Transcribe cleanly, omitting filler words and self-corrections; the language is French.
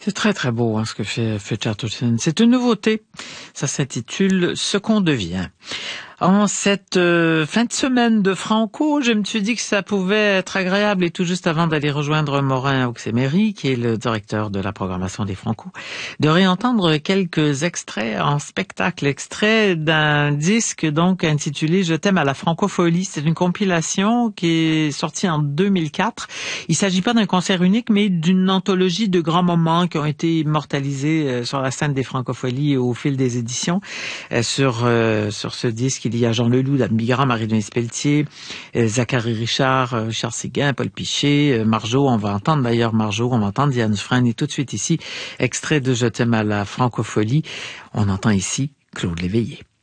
C'est très très beau ce que fait Chatterton. C'est une nouveauté. Ça s'intitule Ce qu'on devient. En cette fin de semaine de Franco, je me suis dit que ça pouvait être agréable et tout juste avant d'aller rejoindre Morin Auxemery, qui est le directeur de la programmation des Franco, de réentendre quelques extraits en spectacle, extraits d'un disque donc intitulé Je t'aime à la francophonie. C'est une compilation qui est sortie en 2004. Il s'agit pas d'un concert unique, mais d'une anthologie de grands moments qui ont été immortalisés sur la scène des francopholies au fil des éditions. Sur ce disque, il y a Jean Leloup, Dame Bigram, Marie-Louise Pelletier, Zachary Richard, Charles Séguin, Paul Pichet, Marjo. On va entendre d'ailleurs Marjo, on va entendre Diane Dufresne. Et tout de suite ici, extrait de Je t'aime à la francophonie. On entend ici Claude Léveillé.